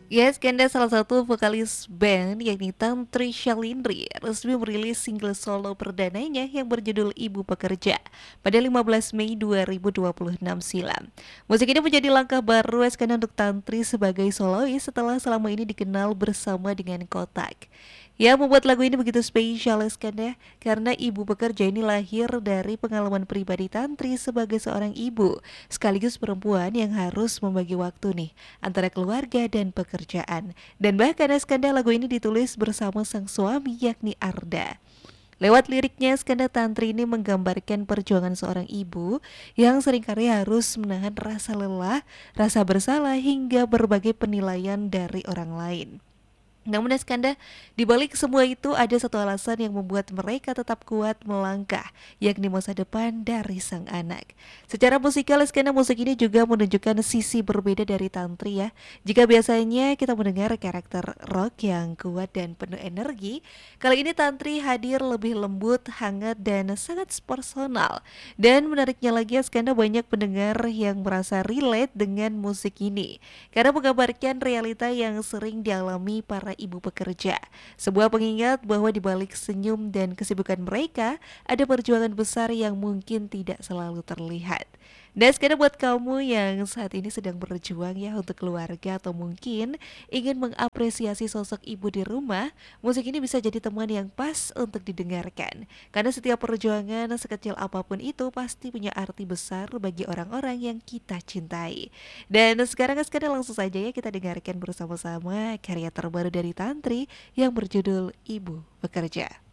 Yes, Kanda salah satu vokalis band yakni Tantri Shalindri resmi merilis single solo perdananya yang berjudul Ibu Pekerja pada 15 Mei 2026 silam. Musik ini menjadi langkah baru Eskanda untuk Tantri sebagai solois setelah selama ini dikenal bersama dengan Kotak. Yang membuat lagu ini begitu spesial Eskanda karena Ibu Pekerja ini lahir dari pengalaman pribadi Tantri sebagai seorang ibu sekaligus perempuan yang harus membagi waktu nih antara keluarga dan pekerjaan. Dan bahkan Skanda lagu ini ditulis bersama sang suami yakni Arda. Lewat liriknya, Skanda Tantri ini menggambarkan perjuangan seorang ibu yang seringkali harus menahan rasa lelah, rasa bersalah hingga berbagai penilaian dari orang lain. Namun Iskandar, di balik semua itu ada satu alasan yang membuat mereka tetap kuat melangkah, yakni masa depan dari sang anak. Secara musikal, Iskandar musik ini juga menunjukkan sisi berbeda dari Tantri ya. Jika biasanya kita mendengar karakter rock yang kuat dan penuh energi, kali ini Tantri hadir lebih lembut, hangat, dan sangat personal. Dan menariknya lagi, Iskandar banyak pendengar yang merasa relate dengan musik ini karena menggambarkan realita yang sering dialami para ibu pekerja. Sebuah pengingat bahwa di balik senyum dan kesibukan mereka, ada perjuangan besar yang mungkin tidak selalu terlihat. Dan sekarang buat kamu yang saat ini sedang berjuang ya untuk keluarga atau mungkin ingin mengapresiasi sosok ibu di rumah, musik ini bisa jadi teman yang pas untuk didengarkan. Karena setiap perjuangan sekecil apapun itu pasti punya arti besar bagi orang-orang yang kita cintai. Dan sekarang langsung saja ya kita dengarkan bersama-sama karya terbaru dari Tantri yang berjudul Ibu Bekerja.